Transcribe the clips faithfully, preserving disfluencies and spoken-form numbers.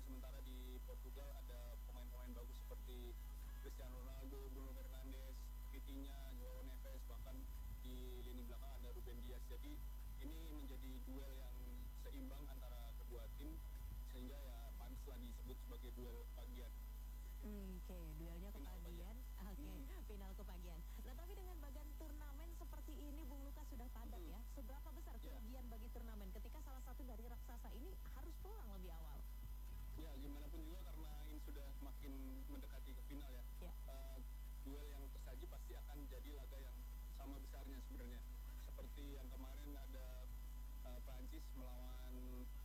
sementara di Portugal ada pemain-pemain bagus seperti Cristiano Ronaldo, Bruno Fernandes, Vitinha, Joao Neves, bahkan di lini belakang ada Ruben Dias. Jadi ini menjadi duel yang seimbang antara kedua tim, sehingga ya pantaslah disebut sebagai duel pagian. Hmm, Oke, okay. duelnya kepagian. Oke, okay. hmm. final kepagian. Nah, tapi dengan bagian turnamen seperti ini, Bung Lukas sudah padat hmm. ya. Seberapa besar kerugian yeah. bagi turnamen ketika salah satu dari raksasa ini harus pulang lebih awal? Ya, gimana pun juga karena ini sudah makin mendekati ke final ya. Yeah. Uh, duel yang tersaji pasti akan jadi laga yang sama besarnya sebenarnya. Seperti yang kemarin ada uh, Prancis melawan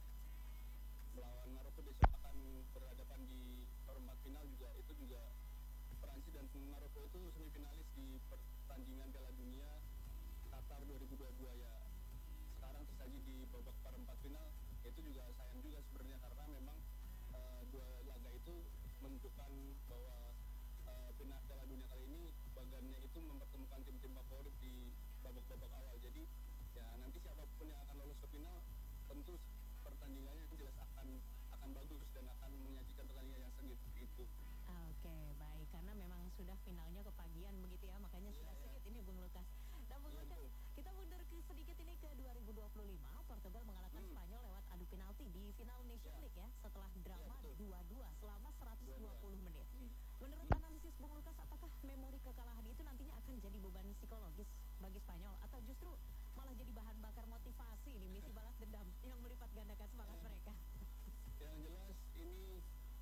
melawan Maroko, besok akan berhadapan di perempat final juga. Itu juga Prancis dan Maroko itu semifinalis di pertandingan Piala Dunia Qatar dua ribu dua puluh dua ya. Sekarang tersaji di babak perempat final, itu juga sayang juga sebenarnya karena memang uh, dua laga itu menunjukkan bahwa uh, final Piala Dunia kali ini bagannya itu mempertemukan tim-tim favorit di babak-babak awal. Jadi ya nanti siapapun yang akan lolos ke final tentu pertandingannya jelas akan akan bagus dan akan menyajikan pertandingan yang sengit gitu. Oke, baik, karena memang sudah finalnya kepagian begitu ya, makanya sudah yeah, sengit yeah. ini Bung Lukas. Nah, Bung yeah, Lukas, betul. Kita mundur ke sedikit ini ke dua ribu dua puluh lima, Portugal mengalahkan hmm. Spanyol lewat adu penalti di final Nation yeah. League ya, setelah drama yeah, dua dua selama seratus dua puluh menit. Hmm. Menurut hmm. analisis Bung Lukas, apakah memori kekalahan itu nantinya akan jadi beban psikologis bagi Spanyol atau justru malah jadi bahan bakar motivasi ini misi balas dendam yang melipat gandakan semangat mereka? Yang jelas ini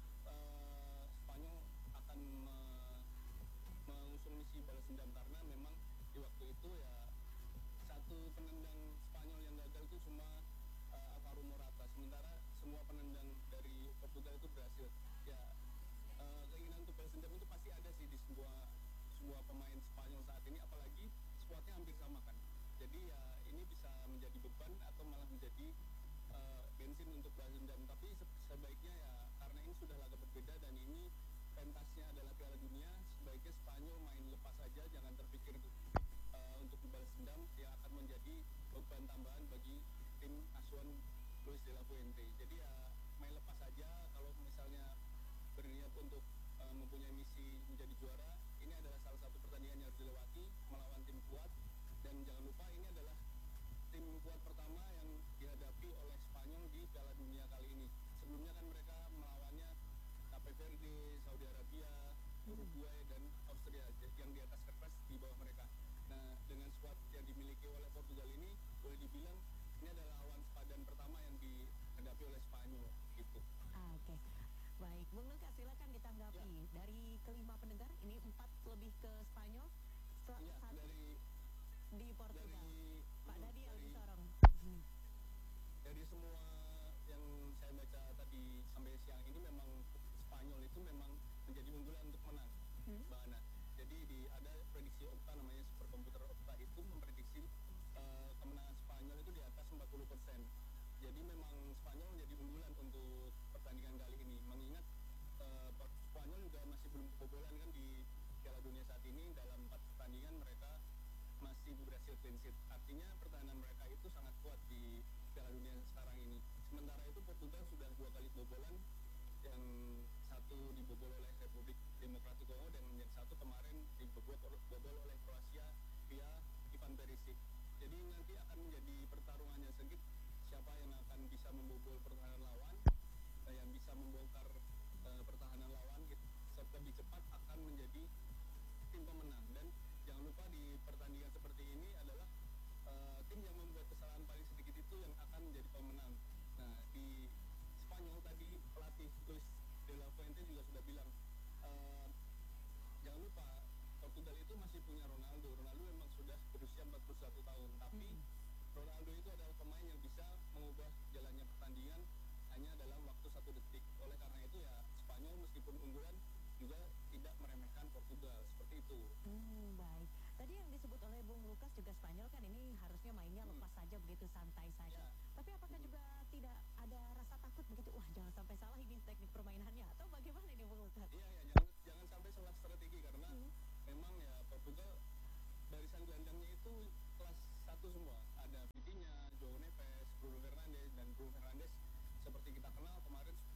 uh, Spanyol akan me- mengusung misi balas dendam karena memang di waktu itu ya satu penendang Spanyol yang gagal itu cuma uh, Alvaro Morata, sementara semua penendang dari Portugal itu berhasil. Ya uh, keinginan untuk balas dendam itu pasti ada sih di semua semua pemain Spanyol saat ini, apalagi skuadnya hampir sama kan. Jadi ya ini bisa menjadi beban atau malah menjadi uh, bensin untuk balas dendam. Tapi se- sebaiknya ya karena ini sudah laga berbeda dan ini pentasnya adalah Piala Dunia, sebaiknya Spanyol main lepas saja, jangan terpikir uh, untuk balas dendam yang akan menjadi beban tambahan bagi tim asuhan Luis de la Fuente. Jadi ya main lepas saja. Kalau misalnya berniat untuk uh, mempunyai misi menjadi juara, ini adalah salah satu pertandingan yang harus dilewati melawan tim kuat. Dan jangan lupa ini adalah tim kuat pertama yang dihadapi oleh Spanyol di Piala Dunia kali ini. Sebelumnya kan mereka melawannya Cape Verde, Saudi Arabia, Uruguay, dan Austria yang di atas kertas di bawah mereka. Nah, dengan skuad yang dimiliki oleh Portugal ini, boleh dibilang ini adalah lawan sepadan pertama yang dihadapi oleh Spanyol gitu. Ah, Oke, okay. Baik, Bung Lukas silakan ditanggapi. Ya. Dari kelima pendengar ini empat lebih ke Spanyol, se- ya, satu dari di Portugal. Dari, Pak Dadi Aldi Sorong. Hmm. Dari semua yang saya baca tadi sampai siang ini memang Spanyol itu memang menjadi unggulan untuk menang, hmm? Mbak Ana. Jadi di ada prediksi Opta namanya superkomputer Opta itu memprediksi uh, kemenangan Spanyol itu di atas empat puluh persen. Jadi memang Spanyol menjadi unggulan untuk pertandingan kali ini. Mengingat uh, Spanyol juga masih belum kebobolan kan di Piala Dunia saat ini, dalam empat pertandingan mereka masih berhasil clean sheet. Artinya pertahanan mereka itu sangat kuat di Piala Dunia sekarang ini. Sementara itu Portugal sudah dua kali kebobolan, yang satu dibobol oleh Republik Demokratik Kongo dan yang satu kemarin dibobol bobol oleh Kroasia via Ivan Perisic. Jadi nanti akan menjadi pertarungannya sengit, siapa yang akan bisa membobol pertahanan lawan, yang bisa membongkar uh, pertahanan lawan gitu, serta lebih cepat akan menjadi tim pemenang. Dan jangan lupa di pertandingan seperti ini adalah uh, tim yang membuat kesalahan paling sedikit itu yang akan menjadi pemenang. Nah, di Spanyol tadi pelatih Luis de la Fuente juga sudah bilang uh, jangan lupa Portugal itu masih punya Ronaldo. Ronaldo memang sudah berusia empat puluh satu tahun, tapi hmm. Ronaldo itu adalah pemain yang bisa mengubah jalannya pertandingan hanya dalam waktu satu detik. Oleh karena itu ya Spanyol meskipun unggulan juga tidak meremehkan Portugal, seperti itu. Hmm, baik. Tadi yang disebut oleh Bung Lukas juga Spanyol kan ini harusnya mainnya hmm. lepas saja begitu, santai saja. Ya. Tapi apakah hmm. juga tidak ada rasa takut begitu? Wah, jangan sampai salah ini teknik permainannya atau bagaimana ini Bung Lukas? Iya ya, jangan jangan sampai salah strategi karena hmm. memang ya Portugal barisan gelandangnya itu kelas satu semua. Ada Vitinha, Joao Neves, Bruno Fernandes, dan Bruno Fernandes seperti kita kenal kemarin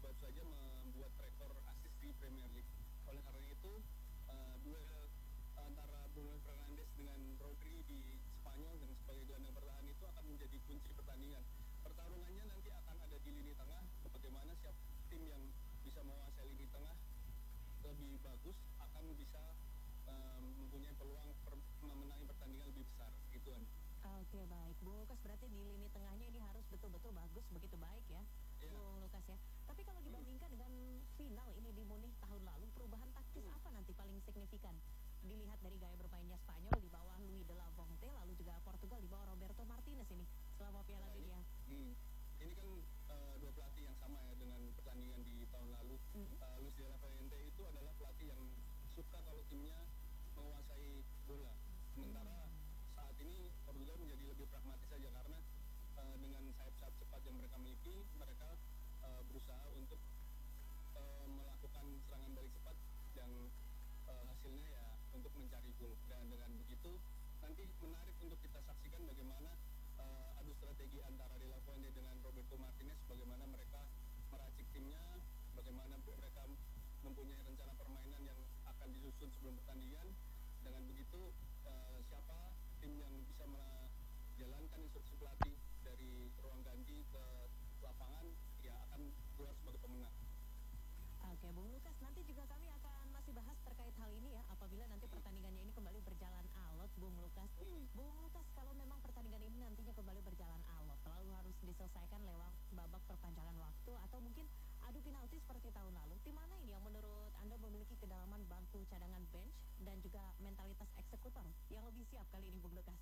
baru saja membuat rekor assist di Premier League. Oleh karena itu, uh, duel antara Bruno Fernandes dengan Rodri di Spanyol dan sebagai gelandang bertahan itu akan menjadi kunci pertandingan. Pertarungannya nanti akan ada di lini tengah, bagaimana siap tim yang bisa menguasai lini tengah lebih bagus akan bisa um, mempunyai peluang per, memenangi pertandingan lebih besar gitu kan. Oke, baik Bung Lukas, berarti di lini tengahnya ini harus betul-betul bagus, begitu baik ya, Iya. Bung Lukas ya. Tapi kalau dibandingkan dengan final ini di Munich tahun lalu, perubahan taktis apa nanti paling signifikan dilihat dari gaya bermainnya Spanyol di bawah Luis de la Fuente, lalu juga Portugal di bawah Roberto Martinez ini selama Piala Nah, ini, Dunia? hmm, ini kan uh, dua pelatih yang sama ya dengan pertandingan di tahun lalu. Mm. Uh, Luis de la Fuente itu adalah pelatih yang suka kalau timnya menguasai bola. Sementara saat ini Portugal menjadi lebih pragmatis saja karena uh, dengan sayap-sayap cepat yang mereka miliki, mereka uh, berusaha untuk uh, melakukan serangan balik cepat dan uh, hasilnya ya untuk mencari gol. Dan dengan begitu nanti menarik untuk kita saksikan bagaimana uh, adu strategi antara De La Fuente dengan Roberto Martinez, bagaimana mereka meracik timnya, bagaimana mereka mempunyai rencana permainan yang akan disusun sebelum pertandingan. Dengan begitu uh, siapa tim yang bisa menjalankan instruksi pelatih dari ruang ganti ke lapangan ya akan keluar sebagai pemenang. Oke, Bung Lukas, nanti juga kami akan masih bahas terkait hal ini ya, apabila nanti pertandingannya ini kembali berjalan alot, Bung Lukas. Hmm. Bung Lukas, kalau memang pertandingan ini nantinya kembali berjalan alot, lalu harus diselesaikan lewat babak perpanjangan waktu atau mungkin adu penalti seperti tahun lalu, tim mana ini yang menurut Anda memiliki kedalaman bangku cadangan bench dan juga mentalitas eksekutor yang lebih siap kali ini, Bung Lukas?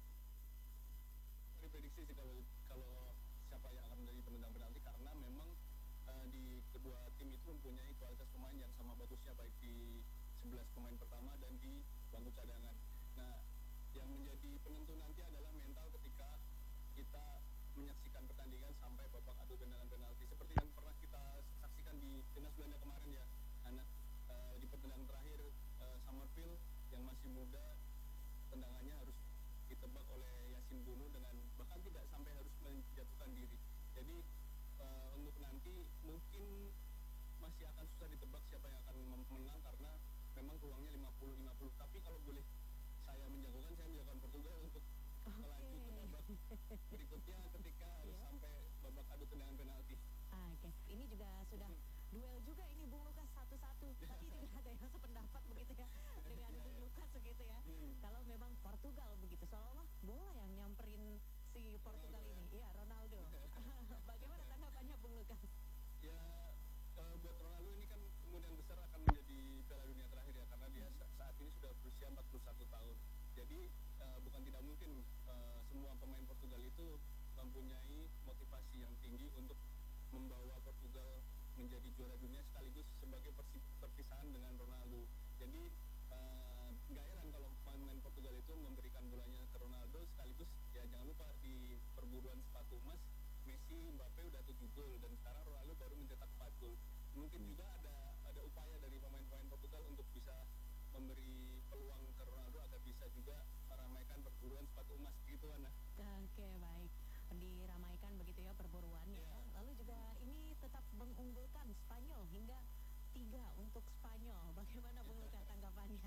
Diprediksi sih kalau kalau siapa yang akan menjadi penendang penalti karena memang uh, di kedua tim itu mempunyai kualitas pemain yang sama bagusnya baik di sebelas pemain pertama dan di bangku cadangan. Nah, yang menjadi penentu nanti adalah mental ketika kita menyaksikan pertandingan sampai babak adu tendangan penalti seperti yang pernah kita saksikan di timnas Belanda kemarin ya, anak uh, di pertandingan terakhir uh, Summerfield yang masih muda tendangannya harus ditebak oleh Yasin Bono dengan bahkan tidak sampai harus menjatuhkan diri. Jadi uh, untuk nanti mungkin masih akan susah ditebak siapa yang akan menang karena memang peluangnya lima puluh lima puluh. Tapi kalau boleh saya menjagokan, saya menjagokan Portugal untuk okay. melaju ke babak berikutnya ketika harus yeah. sampai babak adu tendangan penalti. Ah, Oke, okay. Ini juga sudah duel juga ini Bung Lukas satu-satu, tapi tidak ada yang sependapat begitu ya dengan Bung Lukas begitu ya. Hmm. Kalau memang Portugal begitu, seolah-olah bola yang nyamperin si Portugal Ronaldo, ini, iya Ronaldo. Bagaimana tanggapannya Bung Lukas? Ya uh, buat Ronaldo ini kan kemungkinan besar akan menjadi Piala Dunia terakhir ya karena dia sa- saat ini sudah berusia empat puluh satu tahun. Jadi uh, bukan tidak mungkin uh, semua pemain Portugal itu mempunyai motivasi yang tinggi untuk membawa Portugal menjadi juara dunia sekaligus sebagai persi- perpisahan dengan Ronaldo. Jadi uh, nggak heran kalau pemain Portugal itu memberikan bolanya ke Ronaldo sekaligus ya jangan lupa di perburuan sepatu emas Messi, Mbappe udah tujuh gol dan sekarang Ronaldo baru mencetak empat gol. Mungkin juga ada ada upaya dari pemain-pemain Portugal untuk bisa memberi peluang ke Ronaldo agar bisa juga meramaikan perburuan sepatu emas gitu Ana. Oke, baik. Diramaikan begitu ya perburuannya. Yeah. Lalu juga ini tetap mengunggulkan Spanyol hingga tiga untuk Spanyol. Bagaimana Bung Lukas tanggapannya?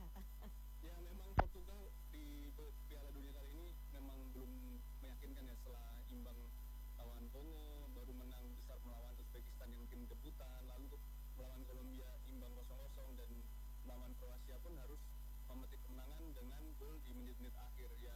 Ya memang Portugal di Piala Dunia kali ini memang belum meyakinkan ya setelah imbang lawan Kongo, baru menang besar melawan Uzbekistan yang tim debutan, lalu melawan Kolombia imbang kosong kosong dan melawan Kroasia pun harus memetik kemenangan dengan gol di menit-menit akhir. Ya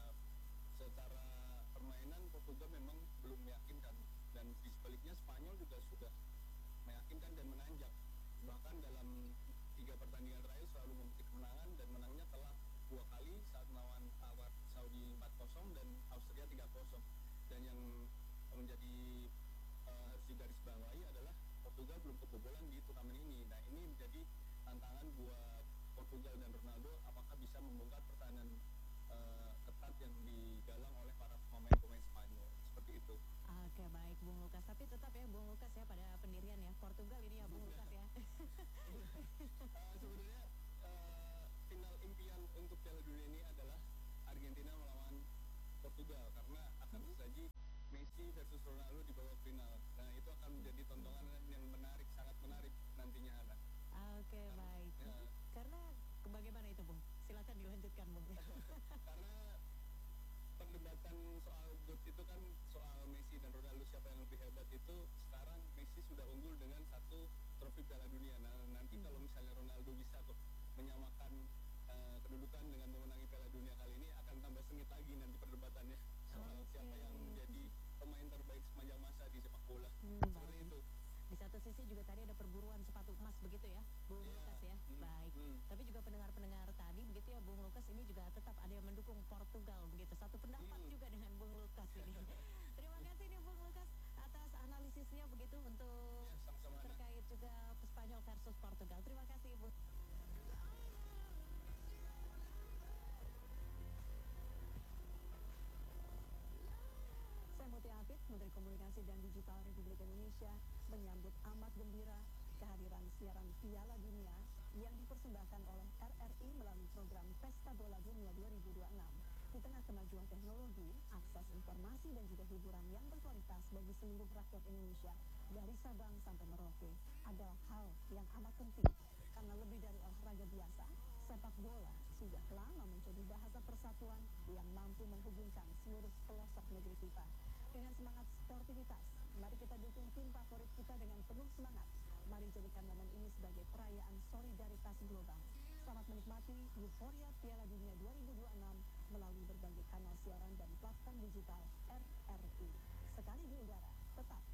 secara permainan Portugal memang belum meyakinkan dan di sebaliknya Spanyol juga sudah meyakinkan dan menanjak. Bahkan dalam tiga pertandingan terakhir selalu memetik kemenangan dan menangnya telah dua kali saat melawan Arab Saudi empat kosong dan Austria tiga kosong. Dan yang menjadi uh, harus digarisbawahi adalah Portugal belum kebobolan di turnamen ini. Nah ini menjadi tantangan buat Portugal dan Ronaldo apakah bisa membongkar pertahanan uh, ketat yang digalang oleh para pemain-pemain Spanyol seperti itu. Oke, baik Bung Lukas. Tapi tetap ya Bung Lukas ya pada pendirian ya Portugal ini ya Bung Lukas ya. uh, sebenarnya uh, final impian untuk Piala Dunia ini adalah Argentina melawan Portugal karena akan tersaji Messi versus Ronaldo di babak final. Nah itu akan menjadi tontonan yang menarik, sangat trofi Piala Dunia. Nah, nanti Hmm. kalau misalnya Ronaldo bisa tuh menyamakan eh, kedudukan dengan memenangi Piala Dunia kali ini, akan tambah sengit lagi nanti perdebatannya soal siapa yang Oke. menjadi pemain terbaik sepanjang masa di sepak bola. Hmm, Seperti baik. itu. Di satu sisi juga tadi ada perburuan sepatu emas begitu ya, Bung Iya. Lukas ya. Hmm, Baik. hmm. Tapi juga pendengar-pendengar tadi begitu ya, Bung Lukas, ini juga tetap ada yang mendukung Portugal begitu. Satu pendapat Hmm. juga dengan Bung Lukas ini. Terima kasih nih Bung Lukas atas analisisnya begitu untuk Ya, sama-sama Ana. terkait juga Spanyol versus Portugal. Terima kasih Bung. Saya Muti Apit, Menteri Komunikasi dan Digital Republik Indonesia, menyambut amat gembira kehadiran siaran Piala Dunia yang dipersembahkan oleh R R I melalui program Pesta Bola Dunia dua ribu dua puluh enam. Di tengah kemajuan teknologi, akses informasi dan juga hiburan yang berkualitas bagi seluruh rakyat Indonesia dari Sabang sampai Merauke adalah hal yang amat penting. Karena lebih dari olahraga biasa, sepak bola sudah lama menjadi bahasa persatuan yang mampu menghubungkan seluruh pelosok negeri kita. Dengan semangat sportivitas, mari kita dukung tim favorit kita dengan penuh semangat. Mari jadikan momen ini sebagai perayaan solidaritas global. Selamat menikmati euforia Piala Dunia dua ribu dua puluh enam melalui berbagai kanal siaran dan platform digital R R I. Sekali di udara, tetap